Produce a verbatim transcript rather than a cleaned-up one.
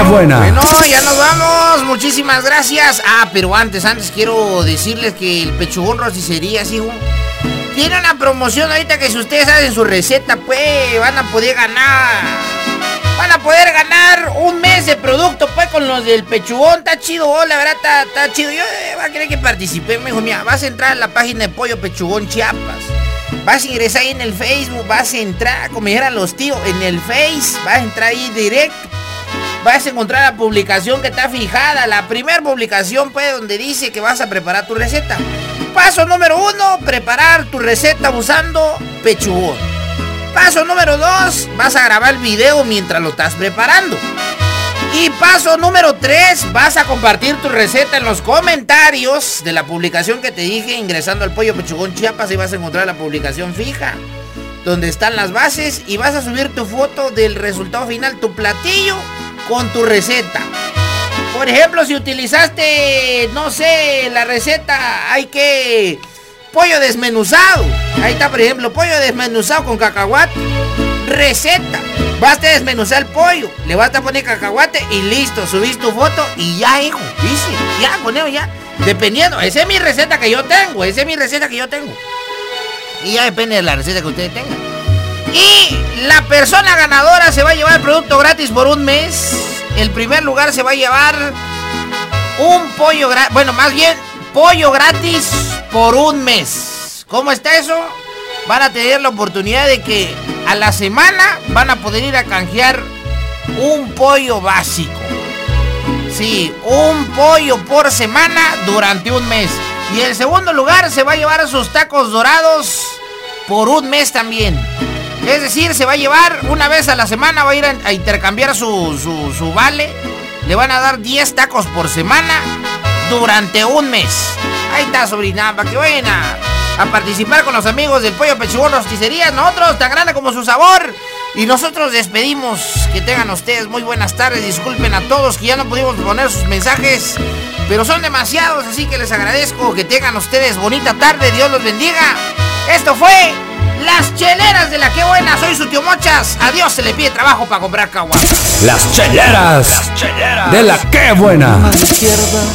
buena. Bueno, ya nos vamos. Muchísimas gracias. Ah, pero antes, antes quiero decirles que el Pechugón Rosticerías, hijo, tiene una promoción ahorita que si ustedes hacen su receta, pues van a poder ganar. Van a poder ganar un mes de producto, pues, con los del Pechugón. Está chido, oh, la verdad, está, está chido. Yo eh, va a querer que participe. Me dijo, mira, vas a entrar a la página de Pollo Pechugón Chiapas. Vas a ingresar ahí en el Facebook, vas a entrar, como dijeran los tíos, en el Face, vas a entrar ahí directo. Vas a encontrar la publicación que está fijada, la primera publicación, pues, donde dice que vas a preparar tu receta. Paso número uno, preparar tu receta usando Pechugón. Paso número dos, vas a grabar el video mientras lo estás preparando. Y paso número tres, vas a compartir tu receta en los comentarios de la publicación que te dije, ingresando al Pollo Pechugón Chiapas, y vas a encontrar la publicación fija, donde están las bases, y vas a subir tu foto del resultado final, tu platillo, con tu receta. Por ejemplo, si utilizaste, no sé, la receta, hay que... pollo desmenuzado. Ahí está, por ejemplo, pollo desmenuzado con cacahuate. Receta. Vas a desmenuzar el pollo, le vas a poner cacahuate y listo, subís tu foto y ya, hijo. ¿Viste? Ya, ponemos ya. Dependiendo, esa es mi receta que yo tengo, esa es mi receta que yo tengo. Y ya depende de la receta que ustedes tengan. Y la persona ganadora se va a llevar el producto gratis por un mes. El primer lugar se va a llevar un pollo gratis, bueno, más bien, pollo gratis por un mes. ¿Cómo está eso? Van a tener la oportunidad de que a la semana van a poder ir a canjear un pollo básico. Sí, un pollo por semana durante un mes. Y el segundo lugar se va a llevar sus tacos dorados por un mes también. Es decir, se va a llevar una vez a la semana, va a ir a, a intercambiar su, su, su vale. Le van a dar diez tacos por semana durante un mes. Ahí está, sobrina, para que vayan a, a participar con los amigos del Pollo Pechugón Rosticerías. Nosotros, tan grande como su sabor. Y nosotros despedimos. Que tengan ustedes muy buenas tardes. Disculpen a todos que ya no pudimos poner sus mensajes, pero son demasiados, así que les agradezco. Que tengan ustedes bonita tarde. Dios los bendiga. Esto fue Las Cheleras de la Que Buena. Soy su tío Mochas. A Dios se le pide trabajo para comprar caguamas. Las Cheleras, Las Cheleras de la Que Buena. A la izquierda